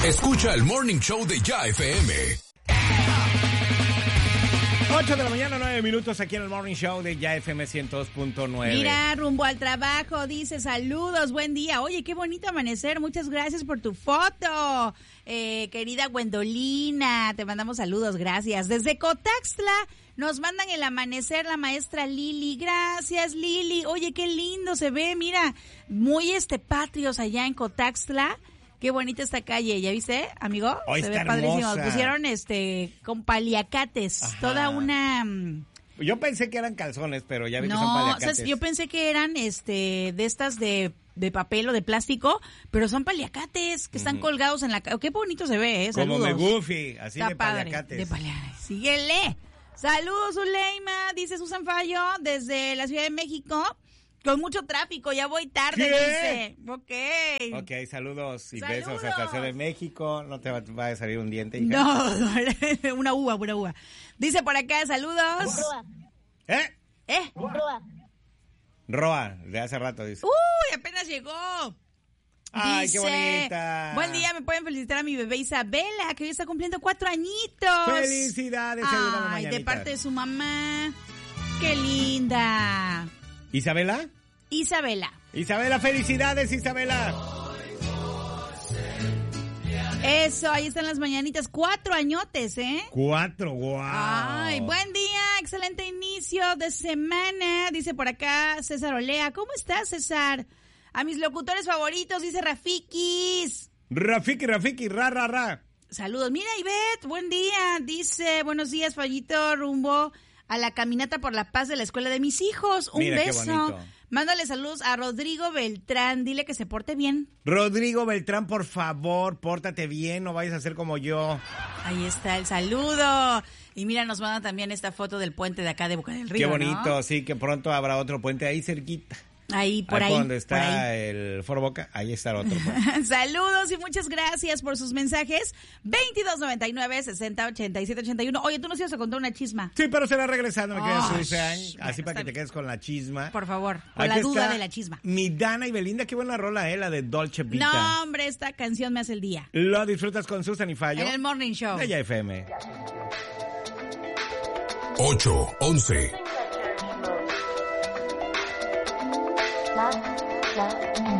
Escucha el Morning Show de Ya FM. 8 de la mañana, 9 minutos aquí en el Morning Show de Ya FM 102.9. Mira, rumbo al trabajo, dice, saludos, buen día. Oye, qué bonito amanecer, muchas gracias por tu foto. Querida Gwendolina, te mandamos saludos, gracias. Desde Cotaxtla nos mandan el amanecer la maestra Lili. Gracias, Lili. Oye, qué lindo se ve, mira, muy patrios allá en Cotaxtla. Qué bonita esta calle, ¿ya viste, amigo? Hoy se está ve padrísimo. hermosa. Pusieron con paliacates, Ajá. toda una... Yo pensé que eran calzones, pero ya vi que son No, paliacates. o sea, yo pensé que eran de estas de papel o de plástico, pero son paliacates que están colgados en la... Qué bonito se ve, Como saludos. me Goofy, así Está de padre, paliacates. Síguele. Saludos, Zuleima, dice Susan Fallo, desde la Ciudad de México. Con mucho tráfico, ya voy tarde, ¿Qué? dice. Ok, saludos y Saludos. besos hasta Ciudad de México. No te va a salir un diente, hija. No, una uva. Dice por acá, saludos. Roa, de hace rato, dice. Uy, apenas llegó. Ay, Dice, qué bonita. Buen día, me pueden felicitar a mi bebé Isabela, que hoy está cumpliendo 4 añitos. Felicidades. Ay, de parte de su mamá. Qué linda. ¿Isabela? Isabela, felicidades, Isabela. Eso, ahí están las mañanitas. 4 añotes, ¿eh? 4, wow. Ay, buen día, excelente inicio de semana. Dice por acá César Olea. ¿Cómo estás, César? A mis locutores favoritos, dice Rafikis. Rafiki, ra. Saludos. Mira, Ivette, buen día. Dice, buenos días, Fallito, rumbo a la caminata por la paz de la escuela de mis hijos. Un Mira, qué beso. bonito. Mándale saludos a Rodrigo Beltrán. Dile que se porte bien. Rodrigo Beltrán, por favor, pórtate bien, no vayas a ser como yo. Ahí está el saludo. Y mira, nos mandan también esta foto del puente de acá de Boca del Río. Qué bonito, ¿no? sí, que pronto habrá otro puente ahí cerquita. Ahí, por ahí. Donde está por ahí. el Foro Boca, ahí está el otro puente. Saludos y muchas gracias por sus mensajes. 2299-608781. Oye, tú nos ibas a contar una chisma. Sí, pero será regresando, me queda Oh, Susan, bueno, así para está que te quedes con la chisma. Por favor, con Aquí la duda está de la chisma. Mi Dana y Belinda, qué buena rola, la de Dolce Vita. No, hombre, esta canción me hace el día. Lo disfrutas con Susan y Fallo. En el Morning Show. De Ya FM. 8:11.